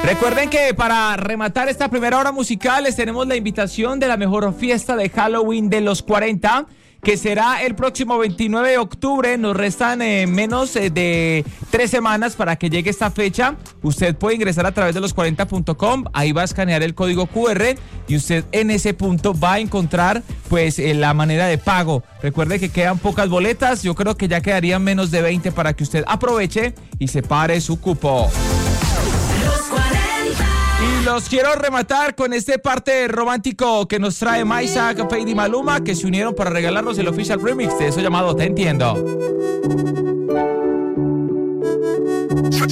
Recuerden que para rematar esta primera hora musical les tenemos la invitación de la mejor fiesta de Halloween de los 40, que será el próximo 29 de octubre. Nos restan menos de 3 semanas para que llegue esta fecha. Usted puede ingresar a través de los40.com, ahí va a escanear el código QR y usted en ese punto va a encontrar pues la manera de pago. Recuerde que quedan pocas boletas, yo creo que ya quedarían menos de 20 para que usted aproveche y separe su cupo. Y los quiero rematar con este parte romántico que nos trae Maisa, Fade y Maluma, que se unieron para regalarnos el official remix de eso llamado Te Entiendo.